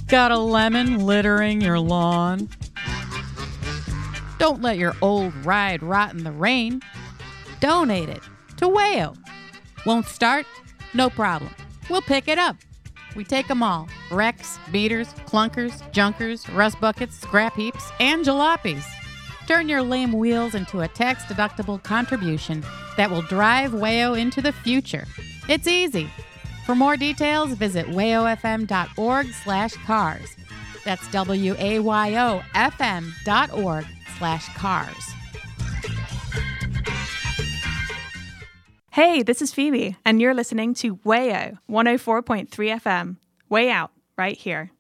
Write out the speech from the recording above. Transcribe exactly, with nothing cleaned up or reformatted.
Got a lemon littering your lawn? Don't let your old ride rot in the rain. Donate it to Wayo. Won't start? No problem. We'll pick it up. We take them all. Wrecks, beaters, clunkers, junkers, rust buckets, scrap heaps, and jalopies. Turn your lame wheels into a tax-deductible contribution that will drive Wayo into the future. It's easy. For more details, visit wayofm.org slash cars. That's W-A-Y-O-F-M dot org slash cars. Hey, this is Phoebe, and you're listening to Wayo one oh four point three F M. Way out, right here.